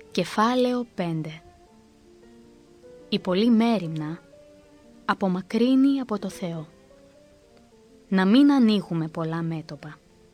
Κεφάλαιο 5. Η πολλή μέριμνα απομακρύνει από το Θεό. Να μην ανοίγουμε πολλά μέτωπα.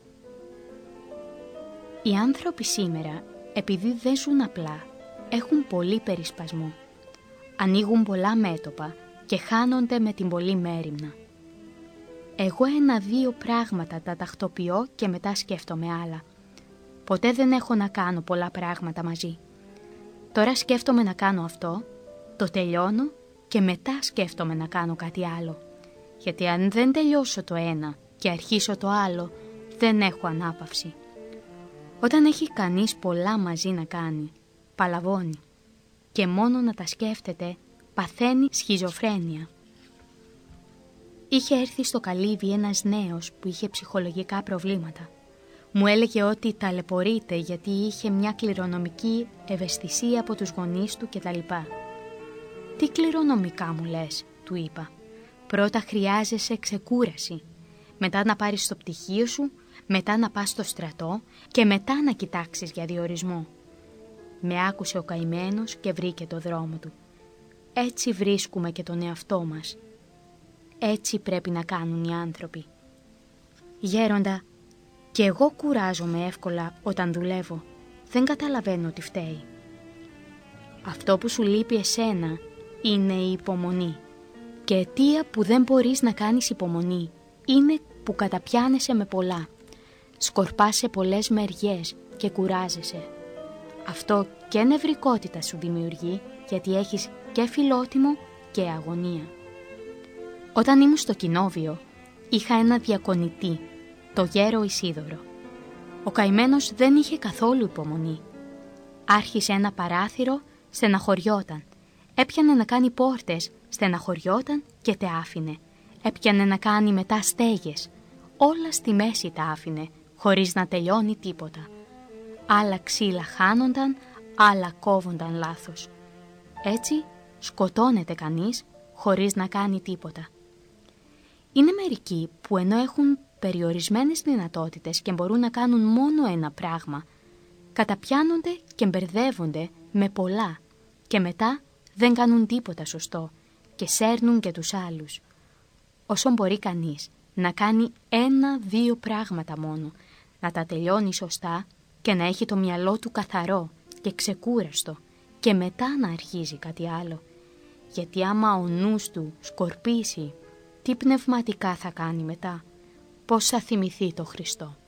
Οι άνθρωποι σήμερα, επειδή δεν ζουν απλά, έχουν πολύ περισπασμό. Ανοίγουν πολλά μέτωπα και χάνονται με την πολλή μέριμνα. Εγώ 1-2 πράγματα τα τακτοποιώ και μετά σκέφτομαι άλλα. Ποτέ δεν έχω να κάνω πολλά πράγματα μαζί. Τώρα σκέφτομαι να κάνω αυτό, το τελειώνω και μετά σκέφτομαι να κάνω κάτι άλλο. Γιατί αν δεν τελειώσω το ένα και αρχίσω το άλλο, δεν έχω ανάπαυση. Όταν έχει κανείς πολλά μαζί να κάνει, παλαβώνει. Και μόνο να τα σκέφτεται, παθαίνει σχιζοφρένεια. Είχε έρθει στο καλύβι ένας νέος που είχε ψυχολογικά προβλήματα. Μου έλεγε ότι ταλαιπωρείται γιατί είχε μια κληρονομική ευαισθησία από τους γονείς του κτλ. «Τι κληρονομικά μου λες», του είπα. «Πρώτα χρειάζεσαι ξεκούραση, μετά να πάρεις το πτυχίο σου, μετά να πας στο στρατό και μετά να κοιτάξεις για διορισμό». Με άκουσε ο καημένος και βρήκε το δρόμο του. Έτσι βρίσκουμε και τον εαυτό μας. Έτσι πρέπει να κάνουν οι άνθρωποι. Γέροντα, και εγώ κουράζομαι εύκολα όταν δουλεύω. Δεν καταλαβαίνω τι φταίει. Αυτό που σου λείπει εσένα είναι η υπομονή. Και αιτία που δεν μπορείς να κάνεις υπομονή είναι που καταπιάνεσαι με πολλά. Σκορπάς σε πολλές μεριές και κουράζεσαι. Αυτό και νευρικότητα σου δημιουργεί, γιατί έχεις και φιλότιμο και αγωνία. Όταν ήμουν στο κοινόβιο, είχα ένα διακονητή, το γέρο Ισίδωρο. Ο καημένος δεν είχε καθόλου υπομονή. Άρχισε ένα παράθυρο, στεναχωριόταν. Έπιανε να κάνει πόρτες, στεναχωριόταν και τε άφηνε. Έπιανε να κάνει μετά στέγες. Όλα στη μέση τα άφηνε, χωρίς να τελειώνει τίποτα. Άλλα ξύλα χάνονταν, άλλα κόβονταν λάθος. Έτσι σκοτώνεται κανείς χωρίς να κάνει τίποτα. Είναι μερικοί που ενώ έχουν περιορισμένες δυνατότητες και μπορούν να κάνουν μόνο ένα πράγμα, καταπιάνονται και μπερδεύονται με πολλά και μετά δεν κάνουν τίποτα σωστό και σέρνουν και τους άλλους. Όσο μπορεί κανείς να κάνει 1-2 πράγματα μόνο, να τα τελειώνει σωστά και να έχει το μυαλό του καθαρό και ξεκούραστο και μετά να αρχίζει κάτι άλλο. Γιατί άμα ο νους του σκορπίσει, τι πνευματικά θα κάνει μετά, πώς θα θυμηθεί το Χριστό.